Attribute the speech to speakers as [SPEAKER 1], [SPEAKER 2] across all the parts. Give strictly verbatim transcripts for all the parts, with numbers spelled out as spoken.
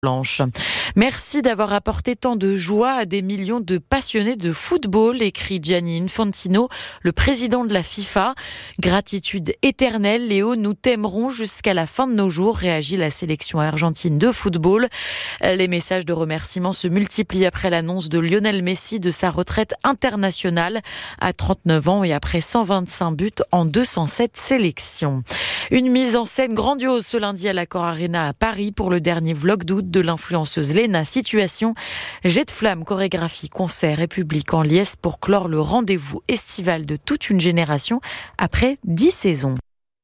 [SPEAKER 1] Blanche. Merci d'avoir apporté tant de joie à des millions de passionnés de football, écrit Gianni Infantino, le président de la FIFA. Gratitude éternelle, Léo, nous t'aimerons jusqu'à la fin de nos jours, réagit la sélection argentine de football. Les messages de remerciements se multiplient après l'annonce de Lionel Messi de sa retraite internationale à trente-neuf ans et après cent vingt-cinq buts en deux cent sept sélections. Une mise en scène grandiose ce lundi à l'Accor Arena à Paris pour le dernier vlog d'août de l'influenceuse Léna. Situation, jet de flamme, chorégraphie, concert et public en liesse pour clore le rendez-vous estival de toute une génération après dix saisons.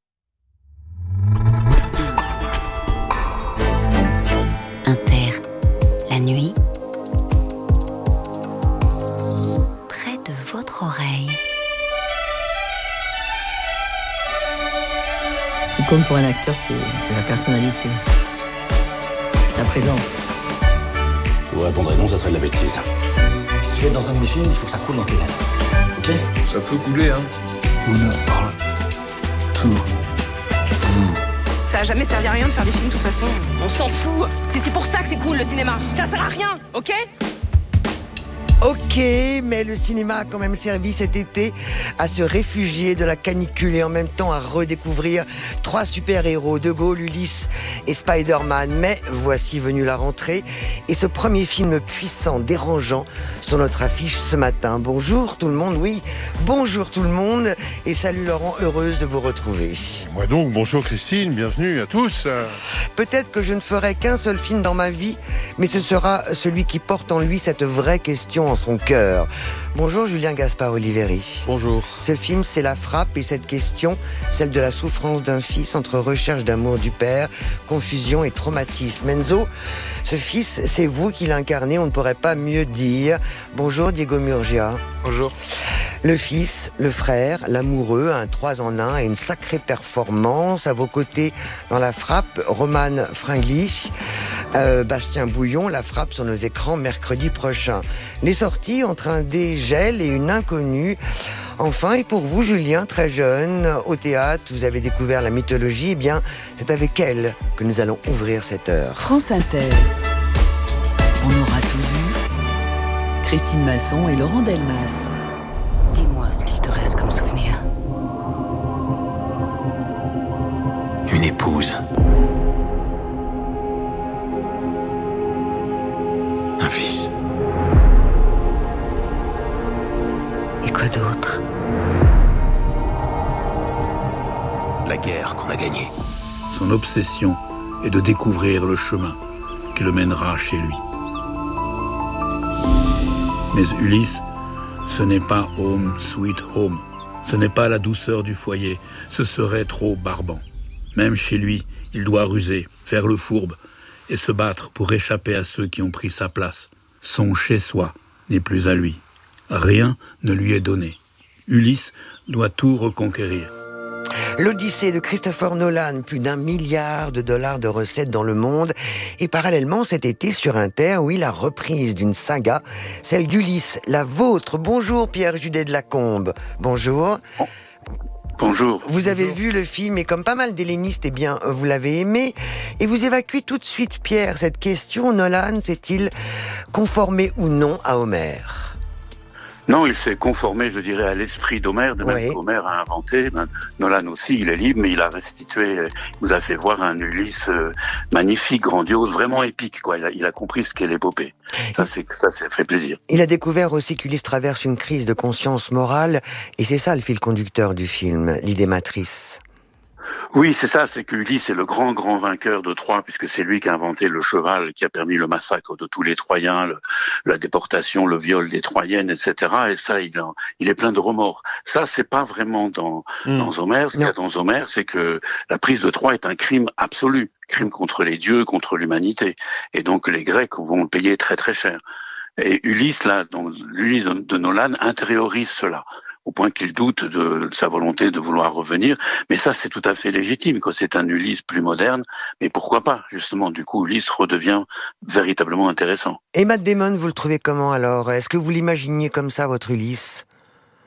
[SPEAKER 2] Inter, la nuit, près de votre oreille.
[SPEAKER 3] Ce qui compte pour un acteur, c'est, c'est la personnalité. Ta présence.
[SPEAKER 4] Vous répondrez non, ça serait de la bêtise.
[SPEAKER 5] Si tu veux être dans un de mes films, il faut que ça coule dans tes veines. Ok ?
[SPEAKER 6] Ça peut couler, hein.
[SPEAKER 7] Honneur parle. Tout. Vous.
[SPEAKER 8] Ça a jamais servi à rien de faire des films, de toute façon. On s'en fout. C'est, c'est pour ça que c'est cool, le cinéma. Ça sert à rien, ok ?
[SPEAKER 9] Ok, mais le cinéma a quand même servi cet été à se réfugier de la canicule et en même temps à redécouvrir trois super-héros, De Gaulle, Ulysse et Spider-Man. Mais voici venue la rentrée et ce premier film puissant, dérangeant sur notre affiche ce matin. Bonjour tout le monde, oui, bonjour tout le monde et salut Laurent, heureuse de vous retrouver.
[SPEAKER 6] Moi donc, bonjour Christine, bienvenue à tous.
[SPEAKER 9] Peut-être que je ne ferai qu'un seul film dans ma vie, mais ce sera celui qui porte en lui cette vraie question en son cœur. Bonjour Julien Gaspard-Oliveri.
[SPEAKER 10] Bonjour.
[SPEAKER 9] Ce film, c'est La Frappe et cette question, celle de la souffrance d'un fils entre recherche d'amour du père, confusion et traumatisme. Enzo, ce fils, c'est vous qui l'incarnez, on ne pourrait pas mieux dire. Bonjour Diego Murgia.
[SPEAKER 10] Bonjour.
[SPEAKER 9] Le fils, le frère, l'amoureux, un trois en un et une sacrée performance. À vos côtés, dans La Frappe, Roman Fringlich, euh, Bastien Bouillon, La Frappe sur nos écrans mercredi prochain. Les sorties entre un dégel et une inconnue. Enfin, et pour vous, Julien, très jeune, au théâtre, vous avez découvert la mythologie. Eh bien, c'est avec elle que nous allons ouvrir cette heure.
[SPEAKER 3] France Inter. On aura tout vu. Christine Masson et Laurent Delmas.
[SPEAKER 2] Dis-moi ce qu'il te reste comme souvenir.
[SPEAKER 4] Une épouse. Un fils.
[SPEAKER 2] Et quoi d'autre ?
[SPEAKER 4] La guerre qu'on a gagnée.
[SPEAKER 10] Son obsession est de découvrir le chemin qui le mènera chez lui. Mais Ulysse, ce n'est pas home sweet home. Ce n'est pas la douceur du foyer. Ce serait trop barbant. Même chez lui, il doit ruser, faire le fourbe et se battre pour échapper à ceux qui ont pris sa place. Son chez-soi n'est plus à lui. Rien ne lui est donné. Ulysse doit tout reconquérir.
[SPEAKER 9] L'Odyssée de Christopher Nolan, plus d'un milliard de dollars de recettes dans le monde. Et parallèlement, cet été sur Inter, oui, la reprise d'une saga, celle d'Ulysse, la vôtre. Bonjour Pierre Judet de Lacombe. Bonjour.
[SPEAKER 11] Bonjour.
[SPEAKER 9] Vous avez
[SPEAKER 11] Bonjour.
[SPEAKER 9] vu le film et comme pas mal d'hellénistes, eh bien, vous l'avez aimé. Et vous évacuez tout de suite, Pierre, cette question. Nolan s'est-il conformé ou non à Homère ?
[SPEAKER 11] Non, il s'est conformé, je dirais, à l'esprit d'Homère, de même
[SPEAKER 9] oui.
[SPEAKER 11] qu'Homère a inventé. Ben, Nolan aussi, il est libre, mais il a restitué, il nous a fait voir un Ulysse euh, magnifique, grandiose, vraiment épique, quoi. Il a, il a compris ce qu'est l'épopée. Ça, c'est, ça, ça fait plaisir.
[SPEAKER 9] Il a découvert aussi qu'Ulysse traverse une crise de conscience morale, et c'est ça le fil conducteur du film, l'idée matrice.
[SPEAKER 11] Oui, c'est ça, c'est qu'Ulysse est le grand, grand vainqueur de Troie, puisque c'est lui qui a inventé le cheval, qui a permis le massacre de tous les Troyens, le, la déportation, le viol des Troyennes, et cetera. Et ça, il, a, il est plein de remords. Ça, c'est pas vraiment dans, mmh. dans Homère. Ce qu'il y a dans Homère, c'est que la prise de Troie est un crime absolu, crime contre les dieux, contre l'humanité. Et donc, les Grecs vont le payer très, très cher. Et Ulysse, là, donc, l'Ulysse de Nolan intériorise cela, au point qu'il doute de sa volonté de vouloir revenir. Mais ça, c'est tout à fait légitime, quoi. C'est un Ulysse plus moderne. Mais pourquoi pas, justement, du coup, Ulysse redevient véritablement intéressant.
[SPEAKER 9] Et Matt Damon, vous le trouvez comment, alors ? Est-ce que vous l'imaginiez comme ça, votre Ulysse ?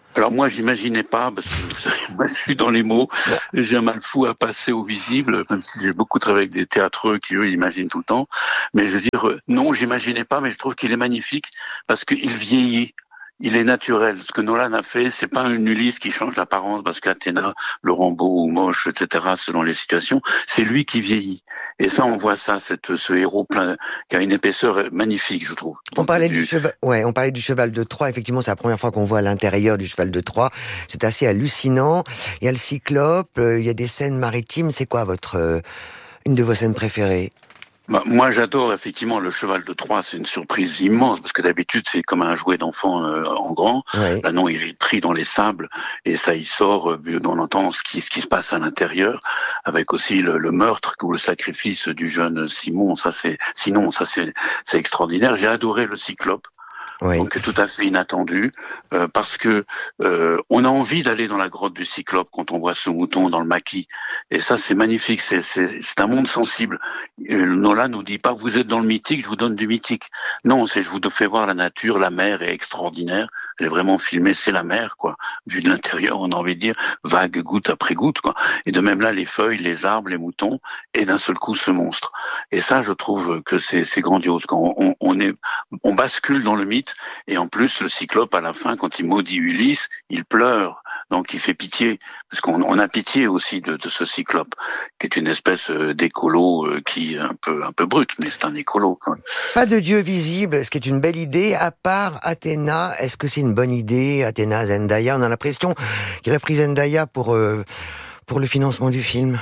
[SPEAKER 11] Alors moi, j'imaginais pas, parce que vous savez, moi, je suis dans les mots, j'ai un mal fou à passer au visible, même si j'ai beaucoup travaillé avec des théâtreux qui, eux, imaginent tout le temps. Mais je veux dire, non, j'imaginais pas, mais je trouve qu'il est magnifique, parce qu'il vieillit. Il est naturel. Ce que Nolan a fait, c'est pas une Ulysse qui change l'apparence parce qu'Athéna le rend beau ou moche, et cetera, selon les situations. C'est lui qui vieillit. Et ça, on voit ça, cette, ce héros plein, qui a une épaisseur magnifique, je trouve.
[SPEAKER 9] On parlait
[SPEAKER 11] du,
[SPEAKER 9] du cheval, ouais, on parlait du cheval de Troie. Effectivement, c'est la première fois qu'on voit l'intérieur du cheval de Troie. C'est assez hallucinant. Il y a le cyclope, euh, il y a des scènes maritimes. C'est quoi votre, euh, une de vos scènes préférées?
[SPEAKER 11] Bah, moi, j'adore effectivement le cheval de Troie. C'est une surprise immense parce que d'habitude c'est comme un jouet d'enfant euh, en grand.
[SPEAKER 9] Oui.
[SPEAKER 11] Là, non, il est pris dans les sables et ça, il sort. Euh, on entend ce qui, ce qui se passe à l'intérieur, avec aussi le, le meurtre ou le sacrifice du jeune Simon. Ça, c'est sinon, ça c'est, c'est extraordinaire. J'ai adoré le cyclope.
[SPEAKER 9] Oui.
[SPEAKER 11] Donc tout à fait inattendu, euh, parce que euh, on a envie d'aller dans la grotte du Cyclope quand on voit ce mouton dans le maquis. Et ça, c'est magnifique. C'est, c'est, c'est un monde sensible. Et Nolan nous dit pas vous êtes dans le mythique, je vous donne du mythique. Non, c'est je vous fais voir la nature. La mer est extraordinaire. Elle est vraiment filmée. C'est la mer, quoi. Vu de l'intérieur, on a envie de dire vague goutte après goutte, quoi. Et de même là, les feuilles, les arbres, les moutons, et d'un seul coup ce monstre. Et ça, je trouve que c'est, c'est grandiose. Quand on, on est, on bascule dans le mythe. Et en plus, le Cyclope, à la fin, quand il maudit Ulysse, il pleure. Donc, il fait pitié. Parce qu'on on a pitié aussi de, de ce Cyclope, qui est une espèce d'écolo qui est un peu, un peu brut, mais c'est un écolo.
[SPEAKER 9] Pas de dieu visible, ce qui est une belle idée, à part Athéna. Est-ce que c'est une bonne idée, Athéna, Zendaya? On a l'impression qu'elle a pris Zendaya pour, euh, pour le financement du film.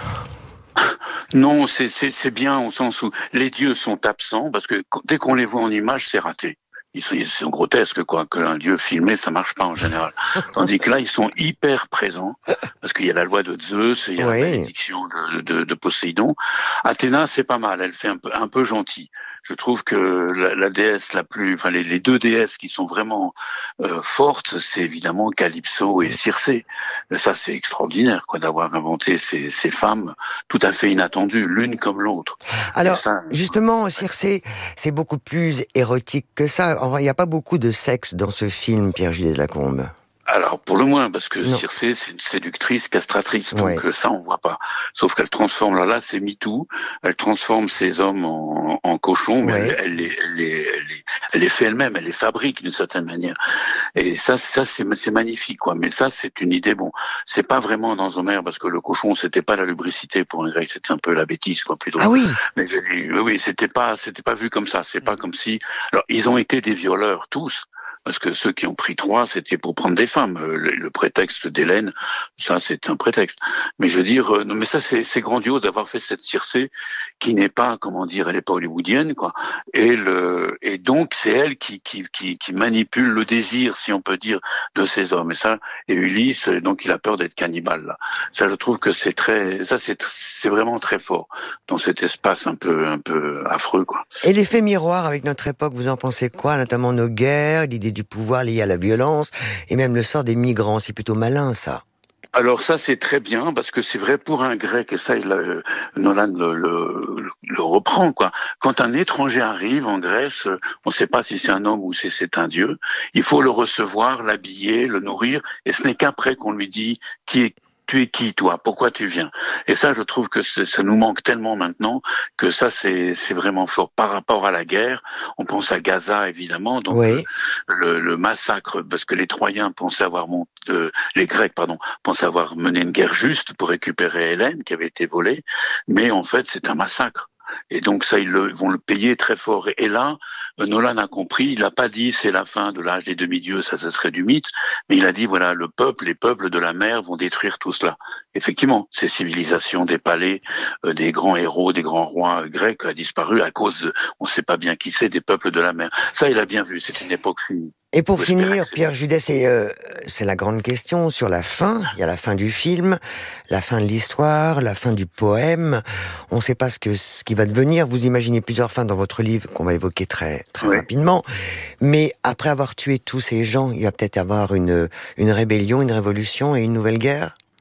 [SPEAKER 11] Non, c'est, c'est, c'est bien au sens où les dieux sont absents, parce que dès qu'on les voit en image, c'est raté. Ils sont, ils sont grotesques, quoi. Que un dieu filmé, ça marche pas en général. Tandis que là, ils sont hyper présents, parce qu'il y a la loi de Zeus, et il y a oui. la bénédiction de, de, de Poséidon. Athéna, c'est pas mal. Elle fait un peu, un peu gentille. Je trouve que la, la déesse la plus, enfin les, les deux déesses qui sont vraiment euh, fortes, c'est évidemment Calypso et Circé. Ça, c'est extraordinaire, quoi, d'avoir inventé ces, ces femmes tout à fait inattendues, l'une comme l'autre.
[SPEAKER 9] Alors,
[SPEAKER 11] ça,
[SPEAKER 9] justement, Circé, c'est beaucoup plus érotique que ça. Il n'y a pas beaucoup de sexe dans ce film, Pierre-Gilles Delacombe.
[SPEAKER 11] Alors, pour le moins, parce que
[SPEAKER 9] non.
[SPEAKER 11] Circé, c'est une séductrice, castratrice, donc
[SPEAKER 9] ouais.
[SPEAKER 11] ça, on voit pas. Sauf qu'elle transforme, là, là, c'est MeToo, elle transforme ces hommes en, en cochons, mais
[SPEAKER 9] ouais.
[SPEAKER 11] elle, elle, les, elle, les, elle, les, elle les fait elle-même, elle les fabrique d'une certaine manière. Et ça, ça c'est, c'est magnifique, quoi. Mais ça, c'est une idée, bon, c'est pas vraiment dans Homère, parce que le cochon, c'était pas la lubricité pour un grec, c'était un peu la bêtise, quoi, plutôt.
[SPEAKER 9] Ah oui.
[SPEAKER 11] Mais j'ai dit, oui, c'était pas, c'était pas vu comme ça, c'est pas comme si, alors, ils ont été des violeurs, tous. Parce que ceux qui ont pris Troie, c'était pour prendre des femmes. Le, le prétexte d'Hélène, ça, c'est un prétexte. Mais je veux dire, euh, non, mais ça, c'est, c'est grandiose d'avoir fait cette Circé qui n'est pas, comment dire, elle n'est pas hollywoodienne, quoi. Et le, et donc, c'est elle qui, qui, qui, qui manipule le désir, si on peut dire, de ces hommes. Et ça, et Ulysse, donc, il a peur d'être cannibale, là. Ça, je trouve que c'est très, ça, c'est, c'est vraiment très fort dans cet espace un peu, un peu affreux, quoi.
[SPEAKER 9] Et l'effet miroir avec notre époque, vous en pensez quoi? Notamment nos guerres, l'idée du pouvoir lié à la violence, et même le sort des migrants. C'est plutôt malin, ça.
[SPEAKER 11] Alors ça, c'est très bien, parce que c'est vrai pour un grec, et ça, il, euh, Nolan le, le, le reprend, quoi. Quand un étranger arrive en Grèce, on ne sait pas si c'est un homme ou si c'est un dieu, il faut le recevoir, l'habiller, le nourrir, et ce n'est qu'après qu'on lui dit qui est tu es qui, toi? Pourquoi tu viens? Et ça, je trouve que ça nous manque tellement maintenant que ça, c'est, c'est vraiment fort. Par rapport à la guerre, on pense à Gaza, évidemment, donc
[SPEAKER 9] oui.
[SPEAKER 11] le, le massacre, parce que les Troyens pensaient avoir monté, euh, les Grecs, pardon, pensaient avoir mené une guerre juste pour récupérer Hélène, qui avait été volée, mais en fait, c'est un massacre. Et donc ça, ils le, vont le payer très fort. Et là, Nolan a compris, il n'a pas dit c'est la fin de l'âge des demi-dieux, ça, ça serait du mythe, mais il a dit voilà, le peuple, les peuples de la mer vont détruire tout cela. Effectivement, ces civilisations, des palais, euh, des grands héros, des grands rois grecs a disparu à cause, de, on ne sait pas bien qui c'est, des peuples de la mer. Ça, il a bien vu, c'est une époque finie.
[SPEAKER 9] Et pour finir, Pierre Judet, c'est, euh, c'est la grande question sur la fin. Il y a la fin du film, la fin de l'histoire, la fin du poème. On ne sait pas ce que ce qui va devenir. Vous imaginez plusieurs fins dans votre livre qu'on va évoquer très très oui. rapidement. Mais après avoir tué tous ces gens, il va peut-être y avoir une une rébellion, une révolution et une nouvelle guerre.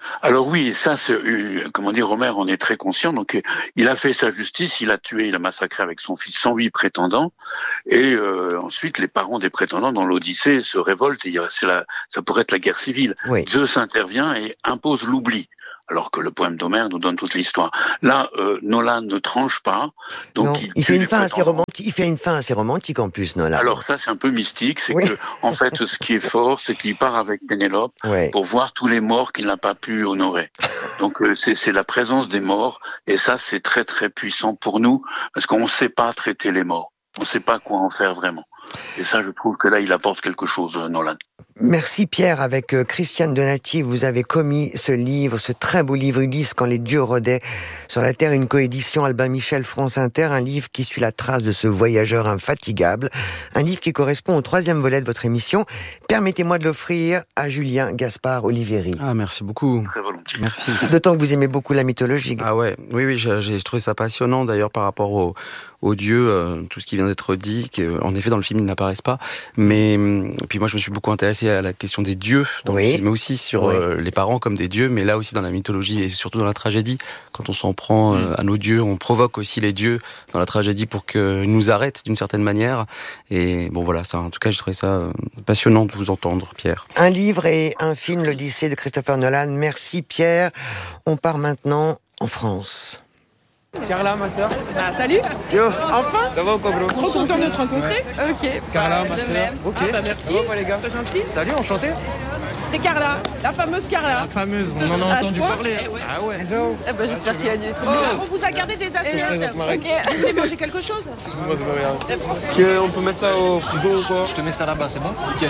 [SPEAKER 11] Alors oui, ça, c'est, euh, comment dire, Romer en est très conscient. Donc, euh, il a fait sa justice, il a tué, il a massacré avec son fils cent huit prétendants. Et euh, ensuite, les parents des prétendants dans l'Odyssée se révoltent. Et c'est la, ça pourrait être la guerre civile. Oui. Zeus intervient et impose l'oubli. Alors que le poème d'Homère nous donne toute l'histoire. Là, euh, Nolan ne tranche pas. Donc
[SPEAKER 9] non,
[SPEAKER 11] il,
[SPEAKER 9] il fait une fin assez romantique. Il fait une fin assez romantique en plus, Nolan.
[SPEAKER 11] Alors ça, c'est un peu mystique. C'est oui. que, en fait, ce qui est fort, c'est qu'il part avec Pénélope ouais. pour voir tous les morts qu'il n'a pas pu honorer. Donc euh, c'est, c'est la présence des morts, et ça, c'est très très puissant pour nous parce qu'on ne sait pas traiter les morts. On ne sait pas quoi en faire vraiment. Et ça, je trouve que là, il apporte quelque chose, Nolan.
[SPEAKER 9] Merci Pierre. Avec euh, Christiane Donati, vous avez commis ce livre, ce très beau livre Ulysse quand les dieux rôdaient sur la terre, une coédition Albin Michel France Inter, un livre qui suit la trace de ce voyageur infatigable, un livre qui correspond au troisième volet de votre émission. Permettez-moi de l'offrir à Julien Gaspard Olivieri.
[SPEAKER 12] Ah, merci beaucoup.
[SPEAKER 11] Très volontiers.
[SPEAKER 12] Merci.
[SPEAKER 9] D'autant que vous aimez beaucoup la mythologie.
[SPEAKER 12] Ah ouais, oui, oui, j'ai, j'ai trouvé ça passionnant d'ailleurs par rapport au, aux dieux, euh, tout ce qui vient d'être dit, qu'en effet dans le film ils n'apparaissent pas. Mais puis moi je me suis beaucoup intéressé à la question des dieux dans oui. le film, mais aussi sur oui. euh, les parents comme des dieux, mais là aussi dans la mythologie et surtout dans la tragédie. Quand on s'en prend euh, à nos dieux, on provoque aussi les dieux dans la tragédie pour qu'ils nous arrêtent d'une certaine manière. Et bon voilà, ça, en tout cas j'ai trouvé ça euh, passionnant de vous entendre, Pierre.
[SPEAKER 9] Un livre et un film, l'Odyssée de Christopher Nolan. Merci Pierre. On part maintenant en France.
[SPEAKER 13] Carla, ma sœur.
[SPEAKER 14] Ah, salut.
[SPEAKER 13] Yo.
[SPEAKER 14] Enfin.
[SPEAKER 13] Ça va ou pas, bro?
[SPEAKER 14] Trop content de te rencontrer.
[SPEAKER 13] Ouais.
[SPEAKER 14] Ok.
[SPEAKER 13] Carla,
[SPEAKER 14] bah,
[SPEAKER 13] ma sœur.
[SPEAKER 14] Ok. Ah, bah, merci.
[SPEAKER 13] Ça va pas, les gars?
[SPEAKER 14] C'est gentil.
[SPEAKER 13] Salut, enchanté.
[SPEAKER 14] C'est Carla, la fameuse Carla.
[SPEAKER 13] La fameuse, on en a
[SPEAKER 14] à
[SPEAKER 13] entendu parler.
[SPEAKER 14] Eh ouais.
[SPEAKER 13] Ah ouais.
[SPEAKER 14] Eh ben, j'espère qu'il y a des trucs. Oh, on vous a gardé des assiettes. Ok. Vous voulez manger quelque chose?
[SPEAKER 13] Excuse-moi, c'est pas bien. Est-ce qu'on peut mettre ça au frigo ou quoi? Je te mets ça là-bas, c'est bon? Nickel,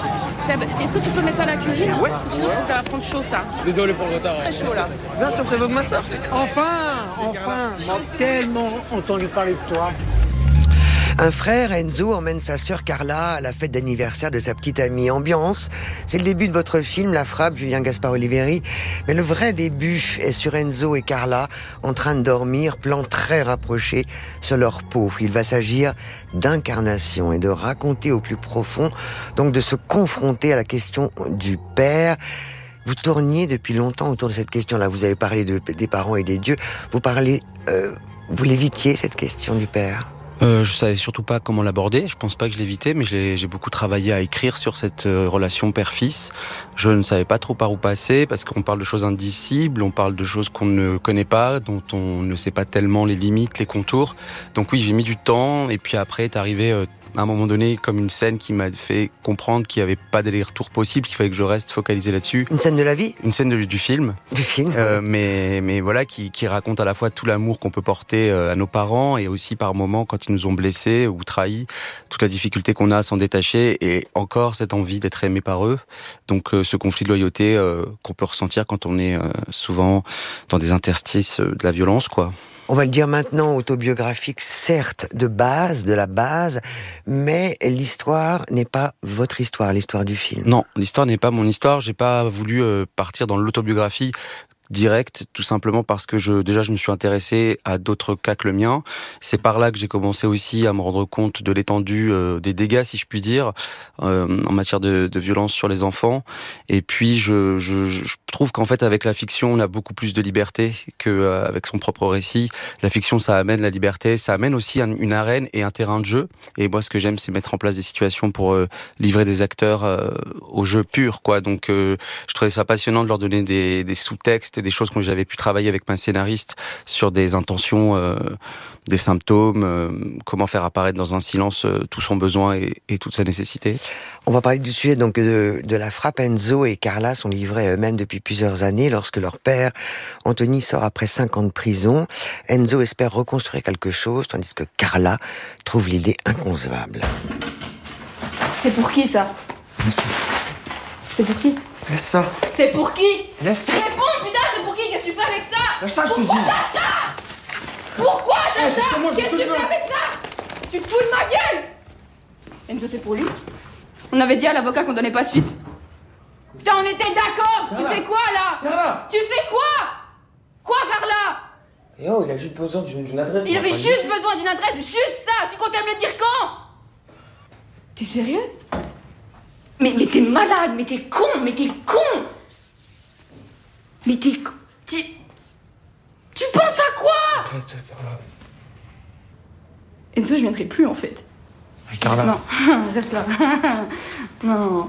[SPEAKER 13] vas-y.
[SPEAKER 14] Est-ce que tu peux mettre ça à la cuisine?
[SPEAKER 13] Ouais.
[SPEAKER 14] Parce que sinon, ça va prendre chaud, ça.
[SPEAKER 13] Désolé pour le retard.
[SPEAKER 14] Très chaud, là.
[SPEAKER 13] Viens, je te présente ma sœur.
[SPEAKER 15] Enfin, enfin, j'ai tellement entendu parler de toi.
[SPEAKER 9] Un frère, Enzo, emmène sa sœur Carla à la fête d'anniversaire de sa petite amie. Ambiance, c'est le début de votre film, La Frappe, Julien Gaspard Olivieri. Mais le vrai début est sur Enzo et Carla, en train de dormir, plan très rapproché sur leur peau. Il va s'agir d'incarnation et de raconter au plus profond, donc de se confronter à la question du père. Vous tourniez depuis longtemps autour de cette question-là. Vous avez parlé de, des parents et des dieux. Vous parlez, euh, vous l'évitiez, cette question du père?
[SPEAKER 12] Euh, je savais surtout pas comment l'aborder. Je pense pas que je l'évitais, mais j'ai, j'ai beaucoup travaillé à écrire sur cette euh, relation père-fils. Je ne savais pas trop par où passer parce qu'on parle de choses indicibles, on parle de choses qu'on ne connaît pas, dont on ne sait pas tellement les limites, les contours. Donc oui, j'ai mis du temps et puis après est arrivé euh, à un moment donné comme une scène qui m'a fait comprendre qu'il n'y avait pas d'aller-retour possible, qu'il fallait que je reste focalisé là-dessus.
[SPEAKER 9] Une scène de la vie?
[SPEAKER 12] Une scène de, du film.
[SPEAKER 9] Du film.
[SPEAKER 12] Euh, mais, mais voilà, qui, qui raconte à la fois tout l'amour qu'on peut porter euh, à nos parents et aussi par moments quand ils nous ont blessés ou trahis, toute la difficulté qu'on a à s'en détacher et encore cette envie d'être aimé par eux. Donc euh, ce conflit de loyauté euh, qu'on peut ressentir quand on est euh, souvent dans des interstices euh, de la violence, quoi.
[SPEAKER 9] On va le dire maintenant, autobiographique, certes, de base, de la base, mais l'histoire n'est pas votre histoire, l'histoire du film.
[SPEAKER 12] Non, l'histoire n'est pas mon histoire. J'ai pas voulu euh, partir dans l'autobiographie direct, tout simplement parce que je, déjà je me suis intéressé à d'autres cas que le mien. C'est par là que j'ai commencé aussi à me rendre compte de l'étendue euh, des dégâts, si je puis dire, euh, en matière de, de violence sur les enfants. Et puis je, je, je trouve qu'en fait avec la fiction, on a beaucoup plus de liberté qu'avec son propre récit. La fiction, ça amène la liberté, ça amène aussi un, une arène et un terrain de jeu. Et moi, ce que j'aime, c'est mettre en place des situations pour euh, livrer des acteurs euh, au jeu pur, quoi. Donc, euh, je trouvais ça passionnant de leur donner des, des sous-textes, des choses que j'avais pu travailler avec ma scénariste sur des intentions, euh, des symptômes, euh, comment faire apparaître dans un silence euh, tout son besoin et, et toute sa nécessité.
[SPEAKER 9] On va parler du sujet donc de, de la frappe. Enzo et Carla sont livrés eux-mêmes depuis plusieurs années lorsque leur père, Anthony, sort après cinq ans de prison. Enzo espère reconstruire quelque chose, tandis que Carla trouve l'idée inconcevable.
[SPEAKER 16] C'est pour qui, ça? C'est pour qui?
[SPEAKER 13] Laisse ça.
[SPEAKER 16] C'est pour qui?
[SPEAKER 13] Laisse ça.
[SPEAKER 16] Réponds, putain, c'est pour qui? Qu'est-ce que tu fais avec ça?
[SPEAKER 13] Lâche ça, je te dis.
[SPEAKER 16] Pourquoi t'as ça? Pourquoi t'as ça? Qu'est-ce que tu fais avec ça? Tu te fous de ma gueule? Enzo, c'est pour lui. On avait dit à l'avocat qu'on donnait pas suite. Putain, on était d'accord. Tu fais quoi, là?
[SPEAKER 13] Carla.
[SPEAKER 16] Tu fais quoi? Quoi, Carla?
[SPEAKER 13] Yo, il a juste besoin d'une, d'une adresse.
[SPEAKER 16] Il avait juste besoin d'une adresse, juste ça. Tu comptais me le dire quand? T'es sérieux? Mais, mais t'es malade, mais t'es con, mais t'es con! Mais t'es... Tu... Tu penses à quoi? Enzo, je viendrai plus, en fait.
[SPEAKER 13] Mais Carla...
[SPEAKER 16] Non, reste là. Non.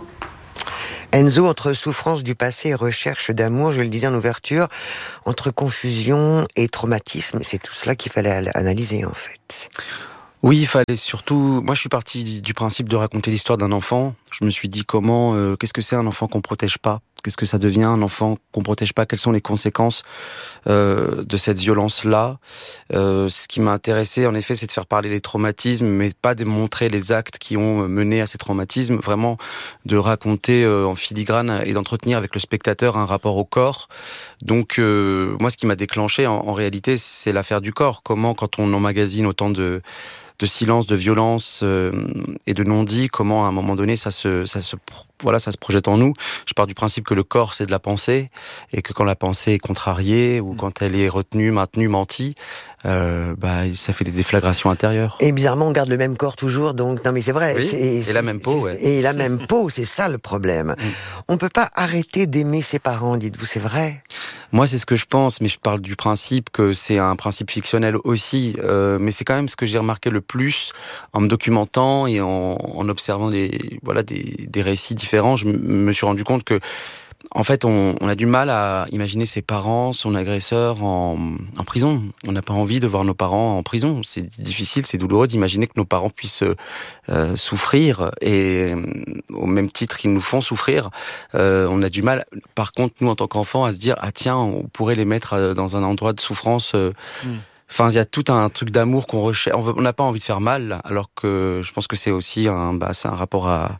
[SPEAKER 9] Enzo, entre souffrance du passé et recherche d'amour, je le disais en ouverture, entre confusion et traumatisme, c'est tout cela qu'il fallait analyser, en fait.
[SPEAKER 12] Oui, il fallait surtout... Moi, je suis parti du principe de raconter l'histoire d'un enfant. Je me suis dit comment... Euh, qu'est-ce que c'est un enfant qu'on protège pas? Qu'est-ce que ça devient un enfant qu'on protège pas? Quelles sont les conséquences euh, de cette violence-là? euh, Ce qui m'a intéressé, en effet, c'est de faire parler les traumatismes, mais pas de montrer les actes qui ont mené à ces traumatismes. Vraiment, de raconter euh, en filigrane et d'entretenir avec le spectateur un rapport au corps. Donc, euh, moi, ce qui m'a déclenché, en, en réalité, c'est l'affaire du corps. Comment, quand on emmagasine autant de... de silence, de violence euh, et de non-dit, comment à un moment donné ça se, ça se, voilà, ça se projette en nous. Je pars du principe que le corps c'est de la pensée et que quand la pensée est contrariée ou quand elle est retenue, maintenue, mentie, euh, bah ça fait des déflagrations intérieures.
[SPEAKER 9] Et bizarrement on garde le même corps toujours, donc non mais c'est vrai.
[SPEAKER 12] Oui,
[SPEAKER 9] c'est,
[SPEAKER 12] et
[SPEAKER 9] c'est,
[SPEAKER 12] la même peau, ouais.
[SPEAKER 9] Et la même peau, c'est ça le problème. Mm. On peut pas arrêter d'aimer ses parents, dites-vous, c'est vrai?
[SPEAKER 12] Moi, c'est ce que je pense, mais je parle du principe que c'est un principe fictionnel aussi. Euh, mais c'est quand même ce que j'ai remarqué le plus en me documentant et en, en observant des, voilà, des, des récits différents. Je m- me suis rendu compte que, en fait, on, on a du mal à imaginer ses parents, son agresseur en, en prison. On n'a pas envie de voir nos parents en prison. C'est difficile, c'est douloureux d'imaginer que nos parents puissent euh, souffrir et euh, au même titre qu'ils nous font souffrir. Euh, on a du mal, par contre, nous en tant qu'enfants, à se dire ah tiens, on pourrait les mettre dans un endroit de souffrance. Euh, mmh. Enfin, il y a tout un truc d'amour qu'on recherche. On n'a pas envie de faire mal, alors que je pense que c'est aussi un, bah, c'est un rapport à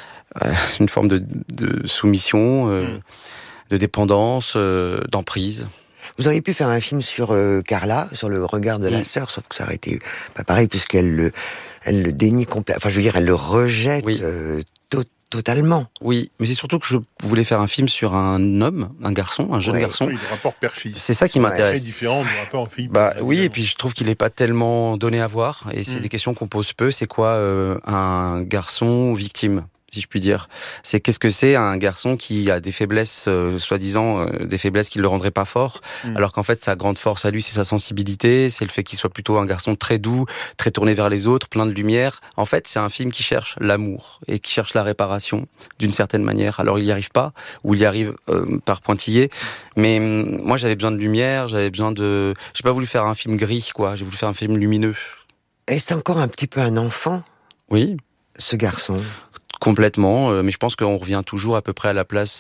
[SPEAKER 12] une forme de, de soumission, euh, mmh. de dépendance, euh, d'emprise.
[SPEAKER 9] Vous auriez pu faire un film sur euh, Carla, sur le regard de mmh. la sœur, sauf que ça aurait été pas pareil, puisqu'elle le, elle le dénie complètement. Enfin, je veux dire, elle le rejette oui. euh, to- totalement.
[SPEAKER 12] Oui, mais c'est surtout que je voulais faire un film sur un homme, un garçon, un jeune
[SPEAKER 6] ouais,
[SPEAKER 12] garçon.
[SPEAKER 6] Oui, le rapport père-fils.
[SPEAKER 12] C'est ça qui m'intéresse.
[SPEAKER 6] C'est très différent du rapport fille.
[SPEAKER 12] Bah oui, et puis je trouve qu'il n'est pas tellement donné à voir, et c'est mmh. des questions qu'on pose peu. C'est quoi euh, un garçon victime ? Si je puis dire, c'est qu'est-ce que c'est un garçon qui a des faiblesses, euh, soi-disant euh, des faiblesses qui le rendraient pas fort, mmh. alors qu'en fait sa grande force à lui c'est sa sensibilité, c'est le fait qu'il soit plutôt un garçon très doux, très tourné vers les autres, plein de lumière. En fait, c'est un film qui cherche l'amour et qui cherche la réparation d'une certaine manière. Alors il y arrive pas, ou il y arrive euh, par pointillés, mais euh, moi j'avais besoin de lumière, j'avais besoin de, j'ai pas voulu faire un film gris quoi, j'ai voulu faire un film lumineux.
[SPEAKER 9] Et c'est encore un petit peu un enfant.
[SPEAKER 12] Oui.
[SPEAKER 9] Ce garçon.
[SPEAKER 12] Complètement, mais je pense qu'on revient toujours à peu près à la place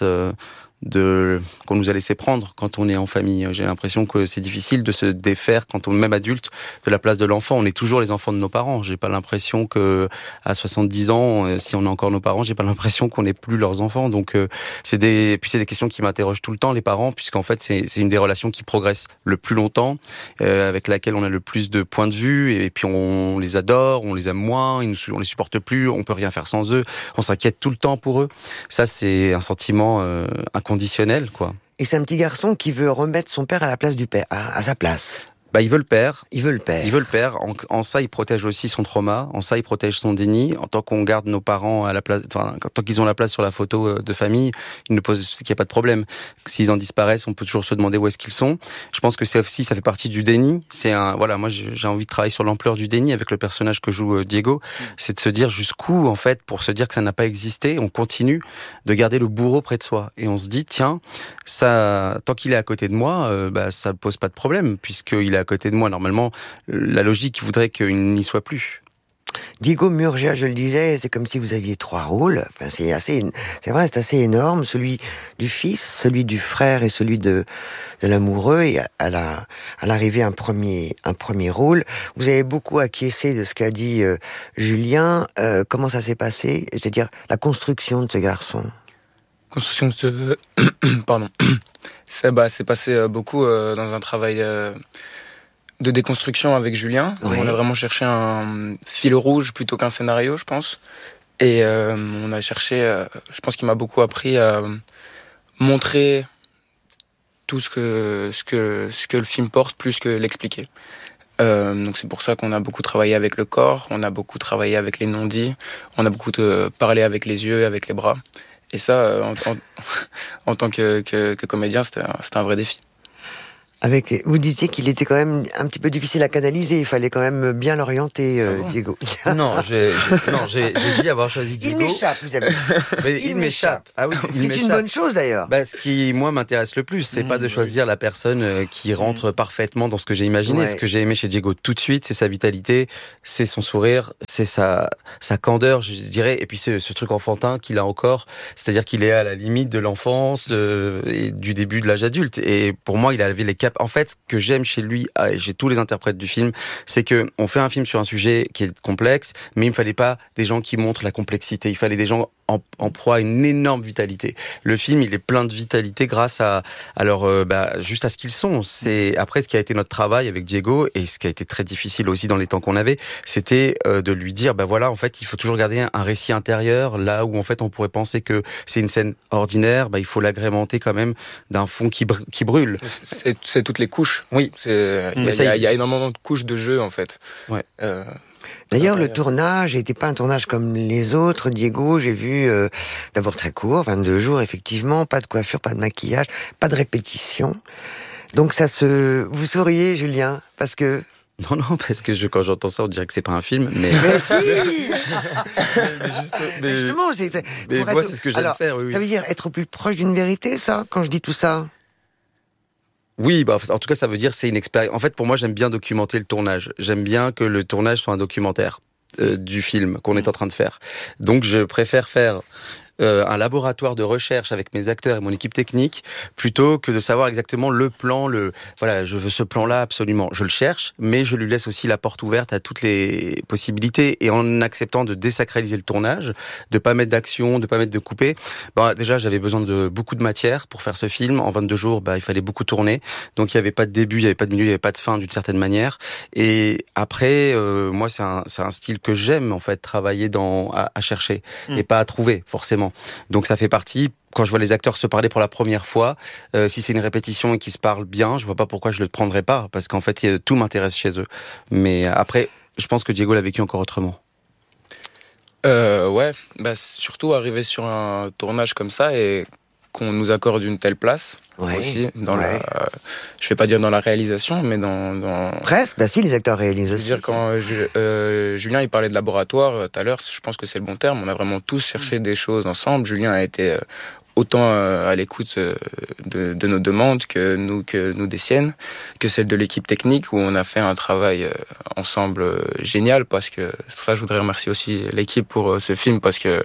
[SPEAKER 12] de qu'on nous a laissé prendre quand on est en famille. J'ai l'impression que c'est difficile de se défaire quand on est même adulte de la place de l'enfant. On est toujours les enfants de nos parents. J'ai pas l'impression que à soixante-dix ans, si on a encore nos parents, j'ai pas l'impression qu'on n'est plus leurs enfants. Donc c'est des puis c'est des questions qui m'interrogent tout le temps les parents, puisqu'en fait c'est c'est une des relations qui progresse le plus longtemps, euh, avec laquelle on a le plus de points de vue, et puis on les adore, on les aime moins, ils nous, on les supporte plus, on peut rien faire sans eux, on s'inquiète tout le temps pour eux. Ça c'est un sentiment euh, conditionnel, quoi.
[SPEAKER 9] Et c'est un petit garçon qui veut remettre son père à la place du père, à, à sa place.
[SPEAKER 12] Bah, il veut le père.
[SPEAKER 9] Il veut le père.
[SPEAKER 12] Il veut le père. En, en ça, il protège aussi son trauma. En ça, il protège son déni. En tant qu'on garde nos parents à la place, enfin, tant qu'ils ont la place sur la photo de famille, ils ne posent, c'est qu'il n'y a pas de problème. S'ils en disparaissent, on peut toujours se demander où est-ce qu'ils sont. Je pense que c'est aussi, ça fait partie du déni. C'est un, voilà, moi, j'ai envie de travailler sur l'ampleur du déni avec le personnage que joue Diego. C'est de se dire jusqu'où, en fait, pour se dire que ça n'a pas existé, on continue de garder le bourreau près de soi. Et on se dit, tiens, ça, tant qu'il est à côté de moi, euh, bah, ça ne pose pas de problème, puisqu'il est à côté de moi. Normalement, la logique voudrait qu'il n'y soit plus.
[SPEAKER 9] Diego Murgia, je le disais, c'est comme si vous aviez trois rôles. Enfin, c'est assez, c'est vrai, c'est assez énorme. Celui du fils, celui du frère et celui de, de l'amoureux. Et à la, à l'arrivée, un premier, un premier rôle. Vous avez beaucoup acquiescé de ce qu'a dit euh, Julien. Euh, comment ça s'est passé? C'est-à-dire la construction de ce garçon.
[SPEAKER 13] Construction de ce, pardon. Ça, bah, c'est passé beaucoup euh, dans un travail. Euh... de déconstruction avec Julien. Oui. On a vraiment cherché un fil rouge plutôt qu'un scénario, je pense. Et euh, on a cherché, euh, je pense qu'il m'a beaucoup appris à montrer tout ce que, ce que, ce que le film porte, plus que l'expliquer. Euh, donc c'est pour ça qu'on a beaucoup travaillé avec le corps, on a beaucoup travaillé avec les non-dits, on a beaucoup de, parlé avec les yeux, avec les bras. Et ça, en, en, en tant que, que, que comédien, c'était un, c'était un vrai défi.
[SPEAKER 9] Avec, vous disiez qu'il était quand même un petit peu difficile à canaliser. Il fallait quand même bien l'orienter, euh, oh. Diego.
[SPEAKER 12] Non, j'ai, j'ai, non, j'ai, j'ai dit avoir choisi Diego.
[SPEAKER 9] Il m'échappe, vous avez dit.
[SPEAKER 12] Mais il, il m'échappe. Ah oui,
[SPEAKER 9] ce qui est une bonne chose d'ailleurs.
[SPEAKER 12] Bah, ce qui, moi, m'intéresse le plus, c'est mmh, pas de choisir oui. la personne qui rentre mmh. parfaitement dans ce que j'ai imaginé. Ouais. Ce que j'ai aimé chez Diego tout de suite, c'est sa vitalité, c'est son sourire, c'est sa, sa candeur, je dirais, et puis c'est ce truc enfantin qu'il a encore. C'est-à-dire qu'il est à la limite de l'enfance euh, et du début de l'âge adulte. Et pour moi, il avait les capacités. En fait, ce que j'aime chez lui, et chez tous les interprètes du film, c'est que on fait un film sur un sujet qui est complexe, mais il me fallait pas des gens qui montrent la complexité. Il fallait des gens en, en proie à une énorme vitalité. Le film, il est plein de vitalité grâce à, à leur, euh, bah, juste à ce qu'ils sont. C'est après ce qui a été notre travail avec Diego et ce qui a été très difficile aussi dans les temps qu'on avait, c'était euh, de lui dire, bah voilà, en fait, il faut toujours garder un, un récit intérieur là où en fait on pourrait penser que c'est une scène ordinaire, bah il faut l'agrémenter quand même d'un fond qui, br- qui brûle.
[SPEAKER 13] C'est, c'est toutes les couches.
[SPEAKER 12] Oui.
[SPEAKER 13] C'est, il, y a, il y a énormément de couches de jeu en fait.
[SPEAKER 12] Ouais.
[SPEAKER 13] Euh,
[SPEAKER 9] D'ailleurs, le tournage n'était pas un tournage comme les autres. Diego, j'ai vu, euh, d'abord très court, vingt-deux jours, effectivement, pas de coiffure, pas de maquillage, pas de répétition. Donc ça se... Vous souriez, Julien, parce que...
[SPEAKER 12] Non, non, parce que je, quand j'entends ça, on dirait que c'est pas un film, mais...
[SPEAKER 9] Mais si
[SPEAKER 12] mais, juste, mais Justement, c'est... c'est mais moi, être... c'est ce que j'aime Alors, faire, oui, oui.
[SPEAKER 9] Ça veut dire être plus proche d'une vérité, ça, quand je dis tout ça?
[SPEAKER 12] Oui, bah, en tout cas, ça veut dire c'est une expérience. En fait, pour moi, j'aime bien documenter le tournage. J'aime bien que le tournage soit un documentaire euh, du film qu'on est en train de faire. Donc, je préfère faire euh, un laboratoire de recherche avec mes acteurs et mon équipe technique plutôt que de savoir exactement le plan. Le voilà, je veux ce plan-là absolument. Je le cherche, mais je lui laisse aussi la porte ouverte à toutes les possibilités et en acceptant de désacraliser le tournage, de pas mettre d'action, de pas mettre de coupé. Bah, déjà, j'avais besoin de beaucoup de matière pour faire ce film. En vingt-deux jours, bah, il fallait beaucoup tourner. Donc, il n'y avait pas de début, il n'y avait pas de milieu, il n'y avait pas de fin d'une certaine manière. Et après, euh, moi, c'est un, c'est un style que j'aime, en fait, travailler dans, à, à chercher mmh. et pas à trouver, forcément. Donc, ça fait partie. Quand je vois les acteurs se parler pour la première fois, euh, si c'est une répétition et qu'ils se parlent bien, je vois pas pourquoi je le prendrais pas, parce qu'en fait, tout m'intéresse chez eux. Mais après, je pense que Diego l'a vécu encore autrement.
[SPEAKER 13] Euh, ouais, bah, surtout arriver sur un tournage comme ça et qu'on nous accorde une telle place ouais, aussi dans ouais. la, euh, je vais pas dire dans la réalisation, mais dans, dans...
[SPEAKER 9] presque. Bah si, les acteurs réalisent aussi.
[SPEAKER 13] Dire quand euh, je, euh, Julien il parlait de laboratoire euh, tout à l'heure, je pense que c'est le bon terme. On a vraiment tous cherché mmh. des choses ensemble. Julien a été euh, autant euh, à l'écoute euh, de, de nos demandes que nous que nous des siennes, que celle de l'équipe technique où on a fait un travail euh, ensemble euh, génial. Parce que c'est pour ça que je voudrais remercier aussi l'équipe pour euh, ce film, parce que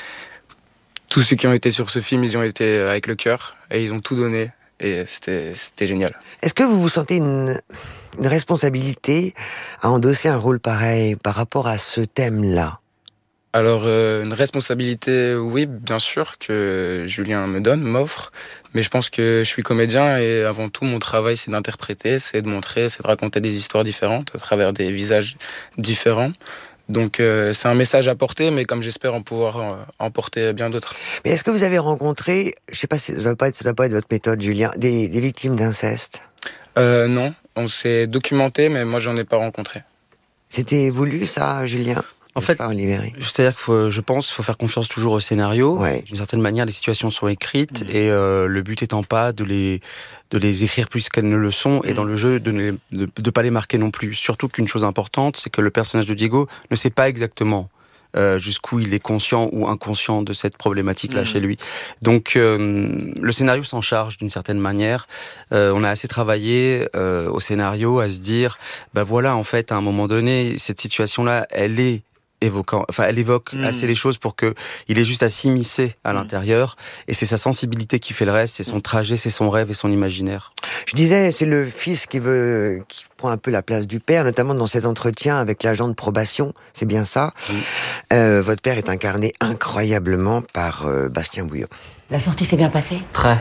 [SPEAKER 13] tous ceux qui ont été sur ce film, ils ont été avec le cœur et ils ont tout donné et c'était, c'était génial.
[SPEAKER 9] Est-ce que vous vous sentez une, une responsabilité à endosser un rôle pareil par rapport à ce thème-là ?
[SPEAKER 13] Alors, euh, une responsabilité, oui, bien sûr, que Julien me donne, m'offre, mais je pense que je suis comédien et avant tout, mon travail, c'est d'interpréter, c'est de montrer, c'est de raconter des histoires différentes à travers des visages différents. Donc euh, c'est un message à porter, mais comme j'espère en pouvoir euh, en porter bien d'autres.
[SPEAKER 9] Mais est-ce que vous avez rencontré, je sais pas si ça ne doit pas être, ça doit pas être votre méthode, Julien, des, des victimes d'inceste ?
[SPEAKER 13] euh, Non, on s'est documenté, mais moi j'en ai pas rencontré.
[SPEAKER 9] C'était voulu ça, Julien ?
[SPEAKER 12] En fait, c'est-à-dire que je pense qu'il faut faire confiance toujours au scénario. Ouais. D'une certaine manière, les situations sont écrites mmh. et euh, le but étant pas de les de les écrire plus qu'elles ne le sont mmh. et dans le jeu de ne de, de pas les marquer non plus. Surtout qu'une chose importante, c'est que le personnage de Diego ne sait pas exactement euh, jusqu'où il est conscient ou inconscient de cette problématique-là mmh. chez lui. Donc euh, le scénario s'en charge d'une certaine manière. Euh, on a assez travaillé euh, au scénario à se dire, bah voilà, en fait, à un moment donné, cette situation-là, elle est évoquant, enfin, elle évoque mmh. assez les choses pour que il ait juste à s'immiscer à mmh. l'intérieur, et c'est sa sensibilité qui fait le reste, c'est son trajet, c'est son rêve et son imaginaire.
[SPEAKER 9] Je disais, c'est le fils qui veut, qui prend un peu la place du père, notamment dans cet entretien avec l'agent de probation, c'est bien ça. Mmh. Euh, votre père est incarné incroyablement par euh, Bastien Bouillon.
[SPEAKER 2] La sortie s'est bien passée ?
[SPEAKER 13] Très.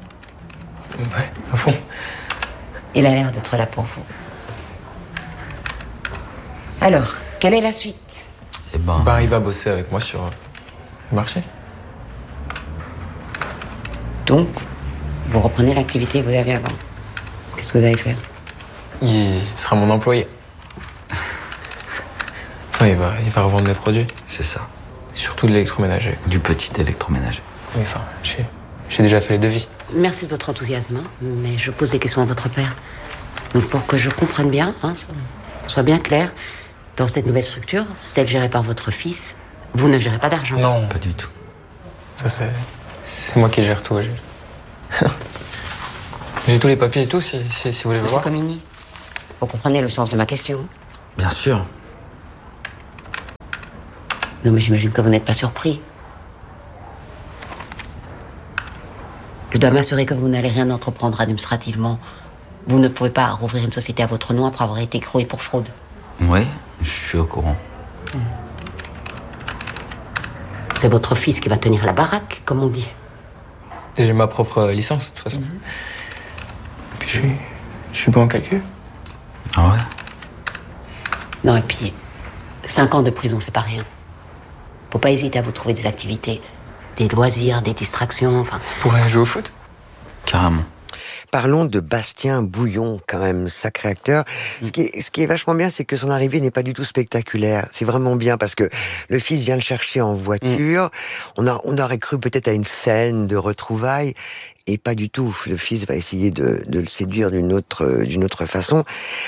[SPEAKER 13] Ouais, à fond.
[SPEAKER 2] Il a l'air d'être là pour vous. Alors, quelle est la suite ?
[SPEAKER 13] Eh ben... Bah, il va bosser avec moi sur le marché.
[SPEAKER 2] Donc, vous reprenez l'activité que vous aviez avant. Qu'est-ce que vous allez faire ?
[SPEAKER 13] Il sera mon employé. Enfin, il va, il va revendre mes produits.
[SPEAKER 17] C'est ça.
[SPEAKER 13] Surtout de l'électroménager.
[SPEAKER 17] Du petit électroménager.
[SPEAKER 13] Oui, enfin, j'ai, j'ai déjà fait les devis.
[SPEAKER 2] Merci de votre enthousiasme, hein, mais je pose des questions à votre père. Donc pour que je comprenne bien, hein, qu'on soit bien clair, dans cette nouvelle structure, celle gérée par votre fils, vous ne gérez pas d'argent.
[SPEAKER 13] Non, pas du tout. Ça, c'est, c'est moi qui gère tout. J'ai, j'ai tous les papiers et tout, si, si, si vous voulez le
[SPEAKER 2] Monsieur
[SPEAKER 13] voir.
[SPEAKER 2] Comini, vous comprenez le sens de ma question?
[SPEAKER 5] Bien sûr.
[SPEAKER 2] Non, mais j'imagine que vous n'êtes pas surpris. Je dois m'assurer que vous n'allez rien entreprendre administrativement. Vous ne pouvez pas rouvrir une société à votre nom après avoir été écroué pour fraude.
[SPEAKER 5] Ouais, je suis au courant.
[SPEAKER 2] Mmh. C'est votre fils qui va tenir la baraque, comme on dit.
[SPEAKER 13] J'ai ma propre licence, de toute façon. Mmh. Et puis je suis, je suis bon en calcul.
[SPEAKER 5] Ah ouais?
[SPEAKER 2] Non, et puis, cinq ans de prison, c'est pas rien. Faut pas hésiter à vous trouver des activités, des loisirs, des distractions, enfin...
[SPEAKER 13] Pour aller jouer au foot?
[SPEAKER 5] Carrément.
[SPEAKER 9] Parlons de Bastien Bouillon, quand même, sacré acteur. Ce qui est, ce qui est vachement bien, c'est que son arrivée n'est pas du tout spectaculaire. C'est vraiment bien parce que le fils vient le chercher en voiture. Mm. On, a, on aurait cru peut-être à une scène de retrouvailles. Et pas du tout. Le fils va essayer de, de le séduire d'une autre, d'une autre façon.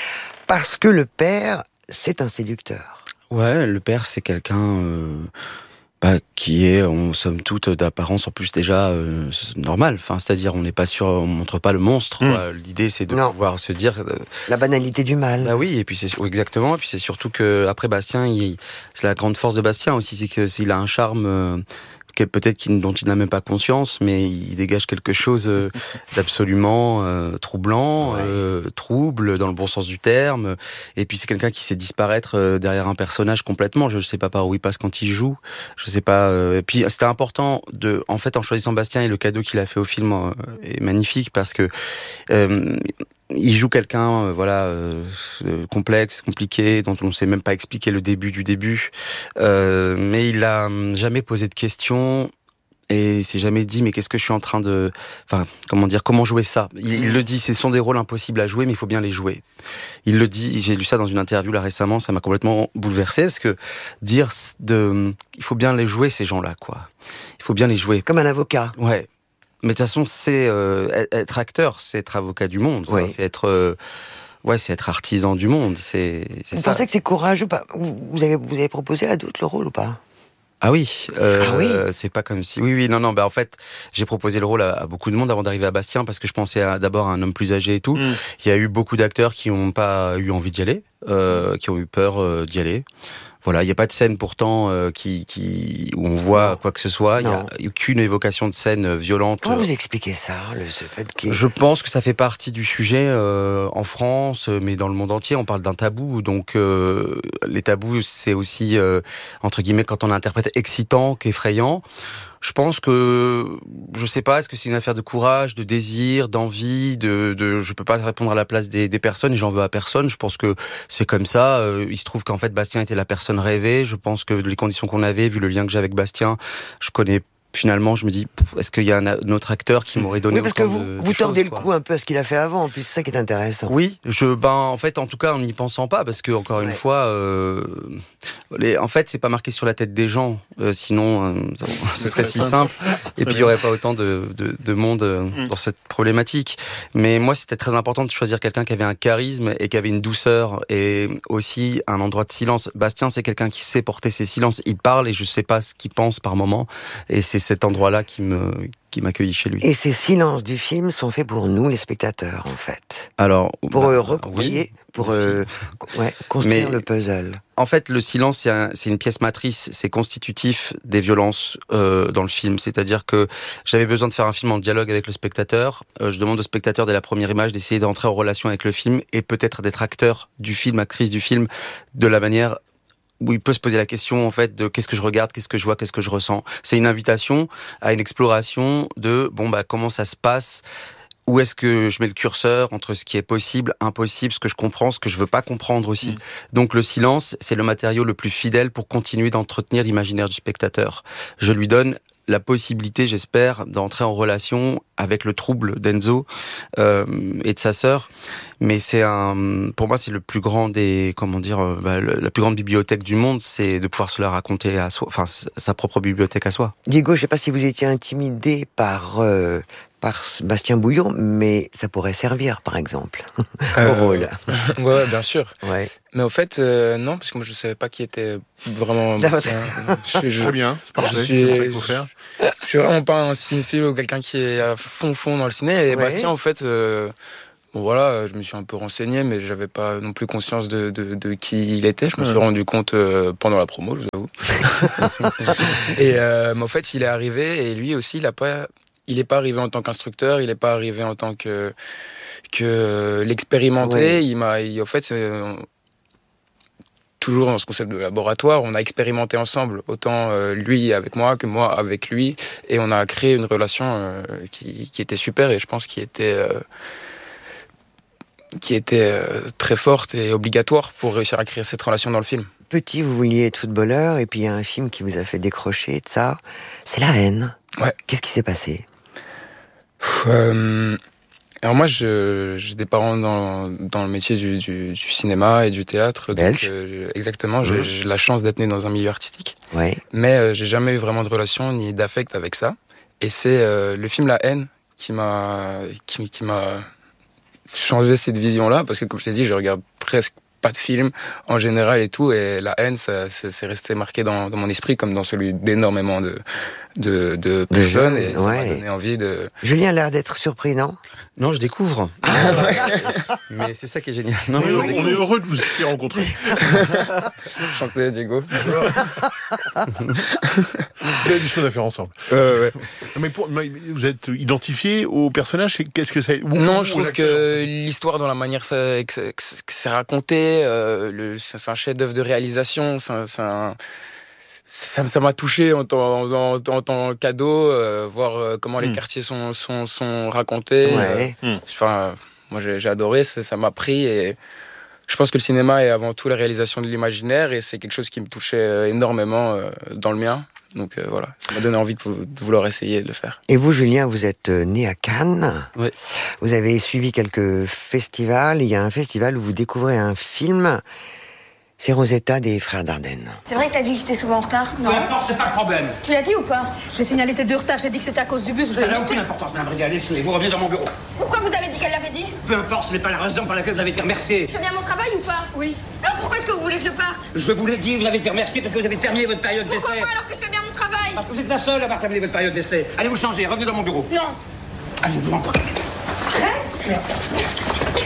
[SPEAKER 9] Parce que le père, c'est un séducteur.
[SPEAKER 12] Ouais, le père, c'est quelqu'un... Euh... Bah, qui est, en somme toute, d'apparence en plus déjà euh, normal. Enfin, c'est-à-dire, on n'est pas sûr, on montre pas le monstre. Mmh. Quoi. L'idée, c'est de non. pouvoir se dire euh,
[SPEAKER 9] la banalité du mal.
[SPEAKER 12] Bah oui, et puis c'est exactement. Et puis c'est surtout que après Bastien, il, c'est la grande force de Bastien aussi, c'est que s'il a un charme. Euh, peut-être qu'il, dont il n'a même pas conscience, mais il dégage quelque chose euh, d'absolument euh, troublant, ouais. euh, trouble dans le bon sens du terme. Et puis c'est quelqu'un qui sait disparaître euh, derrière un personnage complètement. Je ne sais pas par où il passe quand il joue. Je sais pas. Euh, et puis c'était important de, en fait, en choisissant Bastien et le cadeau qu'il a fait au film euh, est magnifique parce que. Euh, Il joue quelqu'un, euh, voilà, euh, complexe, compliqué, dont on ne sait même pas expliquer le début du début. Euh, mais il a jamais posé de questions et il s'est jamais dit mais qu'est-ce que je suis en train de, enfin, comment dire, comment jouer ça. Il, il le dit, ce sont des rôles impossibles à jouer, mais il faut bien les jouer. Il le dit. J'ai lu ça dans une interview là récemment, ça m'a complètement bouleversé parce que dire de, il faut bien les jouer ces gens-là, quoi. Il faut bien les jouer.
[SPEAKER 9] Comme un avocat.
[SPEAKER 12] Ouais. Mais de toute façon, c'est euh, être acteur, c'est être avocat du monde. Oui. Enfin, c'est être, euh, ouais, c'est être artisan du monde. C'est, c'est
[SPEAKER 9] vous
[SPEAKER 12] ça.
[SPEAKER 9] pensez que c'est courageux? Vous avez, vous avez proposé à d'autres le rôle ou pas?
[SPEAKER 12] Ah oui, euh,
[SPEAKER 9] ah oui.
[SPEAKER 12] C'est pas comme si. Oui, oui, non, non. Bah en fait, j'ai proposé le rôle à, à beaucoup de monde avant d'arriver à Bastien parce que je pensais à, d'abord à un homme plus âgé et tout. Mm. Il y a eu beaucoup d'acteurs qui n'ont pas eu envie d'y aller, euh, qui ont eu peur euh, d'y aller. Voilà, il n'y a pas de scène pourtant euh, qui, qui, où on voit non. quoi que ce soit. Il n'y a aucune évocation de scène violente.
[SPEAKER 9] Comment vous expliquez ça, le, ce fait que...
[SPEAKER 12] Je pense que ça fait partie du sujet euh, en France, mais dans le monde entier. On parle d'un tabou. Donc, euh, les tabous, c'est aussi, euh, entre guillemets, quand on interprète excitant qu'effrayant. Je pense que, je sais pas, est-ce que c'est une affaire de courage, de désir, d'envie, de, de, je peux pas répondre à la place des, des personnes et j'en veux à personne. Je pense que c'est comme ça. Euh, il se trouve qu'en fait, Bastien était la personne rêvée. Je pense que les conditions qu'on avait, vu le lien que j'ai avec Bastien, je connais finalement, je me dis, est-ce qu'il y a un, un autre acteur qui m'aurait donné
[SPEAKER 9] oui, parce que vous,
[SPEAKER 12] de,
[SPEAKER 9] vous tordez
[SPEAKER 12] choses,
[SPEAKER 9] le cou un peu à ce qu'il a fait avant, en plus c'est ça qui est intéressant.
[SPEAKER 12] Oui, je, ben, en fait, en tout cas, en n'y pensant pas, parce que, encore ouais. une fois, euh, les, en fait, c'est pas marqué sur la tête des gens, euh, sinon, euh, ça, ce serait si simple, et puis il y aurait pas autant de, de, de monde euh, mm. dans cette problématique. Mais moi, c'était très important de choisir quelqu'un qui avait un charisme et qui avait une douceur, et aussi un endroit de silence. Bastien, c'est quelqu'un qui sait porter ses silences, il parle, et je sais pas ce qu'il pense par moment, et c'est cet endroit-là qui me qui m'accueillit chez lui.
[SPEAKER 9] Et ces silences du film sont faits pour nous, les spectateurs, en fait.
[SPEAKER 12] Alors,
[SPEAKER 9] pour
[SPEAKER 12] bah,
[SPEAKER 9] euh, recopier, oui, pour euh, ouais, construire Mais, le puzzle.
[SPEAKER 12] En fait, le silence, c'est, un, c'est une pièce matrice, c'est constitutif des violences euh, dans le film. C'est-à-dire que j'avais besoin de faire un film en dialogue avec le spectateur. Euh, je demande au spectateur, dès la première image, d'essayer d'entrer en relation avec le film et peut-être d'être acteur du film, actrice du film, de la manière où il peut se poser la question, en fait, de qu'est-ce que je regarde, qu'est-ce que je vois, qu'est-ce que je ressens. C'est une invitation à une exploration de, bon, bah, comment ça se passe, où est-ce que je mets le curseur entre ce qui est possible, impossible, ce que je comprends, ce que je veux pas comprendre aussi. Mmh. Donc, le silence, c'est le matériau le plus fidèle pour continuer d'entretenir l'imaginaire du spectateur. Je lui donne la possibilité, j'espère, d'entrer en relation avec le trouble d'Enzo euh, et de sa sœur. Mais c'est un, pour moi, c'est le plus grand des, comment dire, euh, bah, le, la plus grande bibliothèque du monde, c'est de pouvoir se la raconter à soi, enfin sa propre bibliothèque à soi.
[SPEAKER 9] Diego, je sais pas si vous étiez intimidé par euh, par Bastien Bouillon, mais ça pourrait servir, par exemple, euh, au rôle.
[SPEAKER 13] Ouais, ouais, bien sûr.
[SPEAKER 9] Ouais.
[SPEAKER 13] Mais au fait, euh, non, parce que moi je savais pas qui était vraiment. Bastien.
[SPEAKER 6] Je, je, Très bien, c'est parfait.
[SPEAKER 13] Je suis,
[SPEAKER 6] c'est qu'il faut faire.
[SPEAKER 13] Je, je suis vraiment pas un cinéphile ou quelqu'un qui est à fond fond dans le ciné. Et ouais. Bastien, en fait. Euh, Bon voilà, je me suis un peu renseigné, mais j'avais pas non plus conscience de, de, de qui il était. Je me ouais. suis rendu compte euh, pendant la promo, je vous avoue. et euh, mais en fait, il est arrivé et lui aussi, il a pas, il est pas arrivé en tant qu'instructeur, il est pas arrivé en tant que que l'expérimenté. Ouais. Il m'a, il, en fait, euh, toujours dans ce concept de laboratoire, on a expérimenté ensemble, autant euh, lui avec moi que moi avec lui, et on a créé une relation euh, qui, qui était super et je pense qui était euh, qui était euh, très forte et obligatoire pour réussir à créer cette relation dans le film.
[SPEAKER 9] Petit, vous vouliez être footballeur, et puis il y a un film qui vous a fait décrocher de ça, c'est La Haine.
[SPEAKER 13] Ouais.
[SPEAKER 9] Qu'est-ce qui s'est passé ?
[SPEAKER 13] euh, Alors moi, je, j'ai des parents dans, dans le métier du, du, du cinéma et du théâtre.
[SPEAKER 9] Belge.
[SPEAKER 13] Donc, euh, exactement, mmh. j'ai, j'ai la chance d'être né dans un milieu artistique.
[SPEAKER 9] Ouais.
[SPEAKER 13] Mais euh, j'ai jamais eu vraiment de relation ni d'affect avec ça. Et c'est euh, le film La Haine qui m'a... qui, qui m'a changer cette vision-là, parce que comme je t'ai dit, je regarde presque pas de films en général et tout, et La Haine, ça, c'est, c'est resté marqué dans, dans mon esprit comme dans celui d'énormément de, de, de personnes, de jeunes, et ça ouais. m'a donné envie de...
[SPEAKER 9] Julien a l'air d'être surpris, non ?
[SPEAKER 12] Non, je découvre. Mais c'est ça qui est génial. Non,
[SPEAKER 6] on, est, on est heureux de vous avoir rencontré.
[SPEAKER 13] Enchanté, Diego.
[SPEAKER 6] Il y a des choses à faire ensemble.
[SPEAKER 13] Euh, ouais.
[SPEAKER 6] Mais, pour, mais vous êtes identifié au personnage, qu'est-ce que c'est ?
[SPEAKER 13] Non, je trouve que l'histoire, dans la manière que, que, que c'est raconté, euh, le, c'est un chef-d'œuvre de réalisation, c'est un, c'est un, ça, ça m'a touché en tant, en, en tant que cadeau, euh, voir euh, comment mmh. les quartiers sont, sont, sont racontés.
[SPEAKER 9] Ouais.
[SPEAKER 13] Euh, mmh. Enfin, moi j'ai, j'ai adoré, ça, ça m'a pris et je pense que le cinéma est avant tout la réalisation de l'imaginaire et c'est quelque chose qui me touchait énormément euh, dans le mien. Donc euh, voilà, ça m'a donné envie de, de vouloir essayer de le faire.
[SPEAKER 9] Et vous, Julien, vous êtes né à Cannes.
[SPEAKER 12] Oui.
[SPEAKER 9] Vous avez suivi quelques festivals. Il y a un festival où vous découvrez un film. C'est Rosetta des Frères Dardenne.
[SPEAKER 16] C'est vrai que t'as dit que j'étais souvent en retard ?
[SPEAKER 5] Non. Peu importe, c'est pas le problème.
[SPEAKER 16] Tu l'as dit ou pas ?
[SPEAKER 14] J'ai signalé tes deux retards, j'ai dit que c'était à cause du bus.
[SPEAKER 5] Ça n'a aucune importance, Madame Brigade, laissez, vous revenez dans mon bureau.
[SPEAKER 16] Pourquoi vous avez dit qu'elle l'avait dit ?
[SPEAKER 5] Peu importe, ce n'est pas la raison pour laquelle vous avez été remercié.
[SPEAKER 16] Je fais bien mon travail ou pas ?
[SPEAKER 14] Oui.
[SPEAKER 16] Alors pourquoi est-ce que vous voulez que je parte ?
[SPEAKER 5] Je vous l'ai dit, vous avez été remercié parce que vous avez terminé votre période d'essai.
[SPEAKER 16] Pourquoi pas alors que je fais bien mon travail ?
[SPEAKER 5] Parce que vous êtes la seule à avoir terminé votre période d'essai. Allez vous changer, revenez dans mon bureau.
[SPEAKER 16] Non.
[SPEAKER 5] Allez vous en parler.
[SPEAKER 16] Arrête ! Arrête !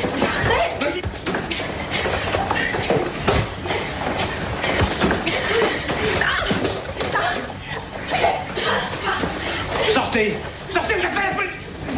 [SPEAKER 5] Sortez! Sortez, j'appelle la police!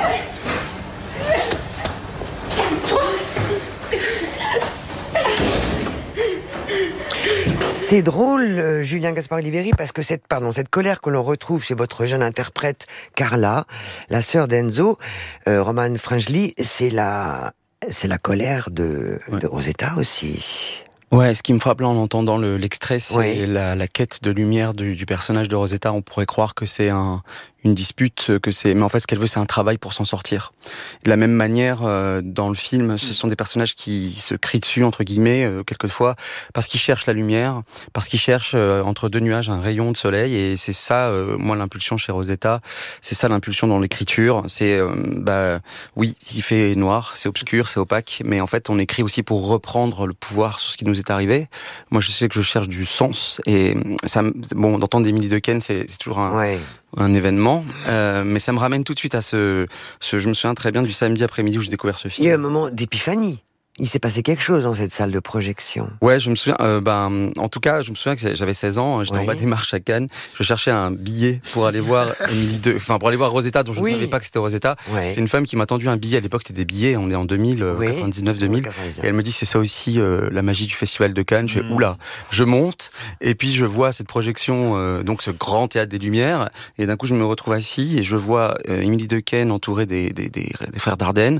[SPEAKER 9] C'est drôle, euh, Julien Gaspard-Oliveri, parce que cette, pardon, cette colère que l'on retrouve chez votre jeune interprète, Carla, la sœur d'Enzo, euh, Romane Fringeli, c'est la, c'est la colère de, ouais. de Rosetta aussi.
[SPEAKER 12] Ouais, ce qui me frappe là en entendant le, l'extrait, c'est
[SPEAKER 9] ouais.
[SPEAKER 12] la, la quête de lumière du, du personnage de Rosetta. On pourrait croire que c'est un, une dispute, que c'est, mais en fait, ce qu'elle veut, c'est un travail pour s'en sortir. De la même manière, euh, dans le film, ce sont des personnages qui se crient dessus, entre guillemets, euh, quelquefois, parce qu'ils cherchent la lumière, parce qu'ils cherchent euh, entre deux nuages un rayon de soleil, et c'est ça, euh, moi, l'impulsion chez Rosetta, c'est ça l'impulsion dans l'écriture, c'est, euh, bah, oui, il fait noir, c'est obscur, c'est opaque, mais en fait, on écrit aussi pour reprendre le pouvoir sur ce qui nous est arrivé. Moi, je sais que je cherche du sens, et ça, bon, d'entendre Émilie Dequesne, c'est, c'est toujours un...
[SPEAKER 9] Ouais.
[SPEAKER 12] un événement, euh, mais ça me ramène tout de suite à ce, ce, je me souviens très bien du samedi après-midi où j'ai découvert ce film.
[SPEAKER 9] Il y a un moment d'épiphanie. Il s'est passé quelque chose dans cette salle de projection.
[SPEAKER 12] Ouais, je me souviens, euh, ben, en tout cas, je me souviens que j'avais seize ans, j'étais oui. en bas des marches à Cannes, je cherchais un billet pour aller voir Émilie de, enfin, pour aller voir Rosetta, dont je oui. ne savais pas que c'était Rosetta. Ouais. C'est une femme qui m'a tendu un billet, à l'époque c'était des billets, on est en deux mille, oui. quatre-vingt-dix-neuf deux mille, oui, et elle me dit c'est ça aussi, euh, la magie du festival de Cannes. Je fais, mmh. oula, je monte, et puis je vois cette projection, euh, donc ce grand théâtre des Lumières, et d'un coup je me retrouve assis, et je vois euh, Émilie Dequesne entourée des, des, des, des frères Dardenne,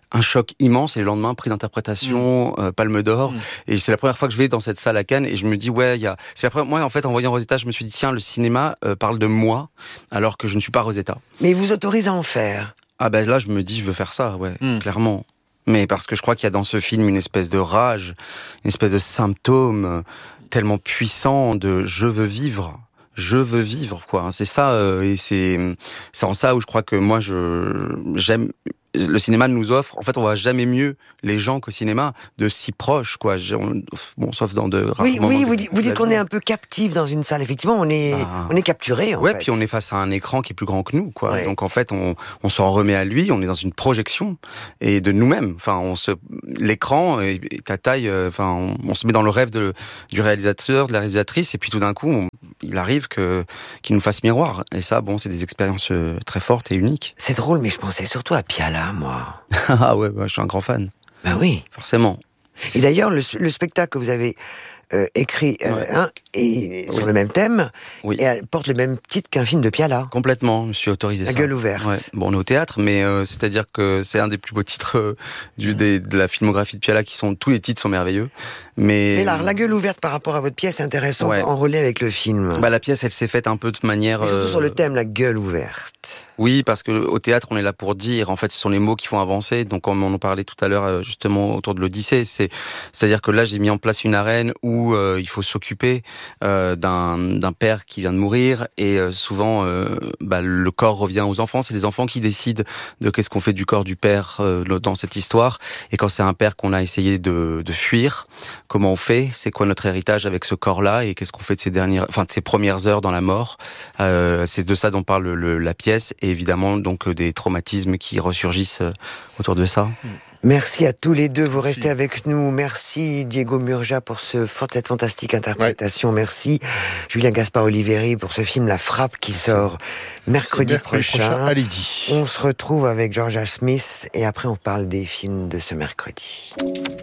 [SPEAKER 12] un choc immense et le lendemain prix d'interprétation, mmh. euh, Palme d'Or. Mmh. Et c'est la première fois que je vais dans cette salle à Cannes et je me dis ouais, il y a. C'est la première... moi en fait en voyant Rosetta, je me suis dit tiens le cinéma euh, parle de moi alors que je ne suis pas Rosetta.
[SPEAKER 9] Mais il vous autorise à en faire.
[SPEAKER 12] Ah ben là je me dis je veux faire ça, ouais, mmh. clairement. Mais parce que je crois qu'il y a dans ce film une espèce de rage, une espèce de symptôme tellement puissant de je veux vivre. Je veux vivre, quoi. C'est ça, euh, et c'est, c'est en ça où je crois que moi, je, j'aime, le cinéma nous offre, en fait, on voit jamais mieux les gens qu'au cinéma, de si proches, quoi. On, bon, sauf dans de rares
[SPEAKER 9] oui,
[SPEAKER 12] moments.
[SPEAKER 9] Oui,
[SPEAKER 12] de,
[SPEAKER 9] vous, dites, vous dites qu'on est un peu captif dans une salle. Effectivement, on est, ah. on est capturé, en
[SPEAKER 12] ouais,
[SPEAKER 9] fait.
[SPEAKER 12] Ouais, puis on est face à un écran qui est plus grand que nous, quoi.
[SPEAKER 9] Ouais.
[SPEAKER 12] Donc, en fait, on, on s'en remet à lui, on est dans une projection, et de nous-mêmes. Enfin, on se, l'écran et, et ta taille, enfin, on, on se met dans le rêve de, du réalisateur, de la réalisatrice, et puis tout d'un coup, on, il arrive que, qu'il nous fasse miroir. Et ça, bon, c'est des expériences très fortes et uniques.
[SPEAKER 9] C'est drôle, mais je pensais surtout à Piala, moi.
[SPEAKER 12] Ah ouais, bah, je suis un grand fan.
[SPEAKER 9] Ben oui.
[SPEAKER 12] Forcément.
[SPEAKER 9] Et d'ailleurs, le, le spectacle que vous avez euh, écrit euh, ouais. hein, et oui. sur le même thème,
[SPEAKER 12] oui.
[SPEAKER 9] et elle porte le même titre qu'un film de Piala.
[SPEAKER 12] Complètement, je me suis autorisé
[SPEAKER 9] La
[SPEAKER 12] ça.
[SPEAKER 9] La gueule ouverte.
[SPEAKER 12] Ouais. Bon, on est au théâtre, mais euh, c'est-à-dire que c'est un des plus beaux titres euh, du, des, de la filmographie de Piala, qui sont, tous les titres sont merveilleux. Mais,
[SPEAKER 9] mais là, La gueule ouverte par rapport à votre pièce, c'est intéressant, ouais. en relais avec le film.
[SPEAKER 12] Bah, la pièce, elle s'est faite un peu de manière...
[SPEAKER 9] Mais surtout
[SPEAKER 12] euh...
[SPEAKER 9] sur le thème, la gueule ouverte.
[SPEAKER 12] Oui, parce que au théâtre, on est là pour dire. En fait, ce sont les mots qui font avancer. Donc, comme on en parlait tout à l'heure, justement, autour de l'Odyssée, c'est, c'est-à-dire que là, j'ai mis en place une arène où euh, il faut s'occuper euh, d'un, d'un père qui vient de mourir, et euh, souvent, euh, bah, le corps revient aux enfants. C'est les enfants qui décident de qu'est-ce qu'on fait du corps du père euh, dans cette histoire. Et quand c'est un père qu'on a essayé de, de fuir, comment on fait ? C'est quoi notre héritage avec ce corps-là, et qu'est-ce qu'on fait de ses dernières, enfin de ses premières heures dans la mort ? euh, C'est de ça dont parle le, la pièce. Et évidemment, donc, des traumatismes qui ressurgissent autour de ça.
[SPEAKER 9] Merci à tous les deux, vous restez Merci. avec nous. Merci Diego Murgia pour ce, cette fantastique interprétation. Ouais. Merci Julien Gaspard Oliveri pour ce film La Frappe qui sort mercredi, mercredi prochain. prochain.
[SPEAKER 6] Allez-y.
[SPEAKER 9] On se retrouve avec Georgia Smith et après on parle des films de ce mercredi.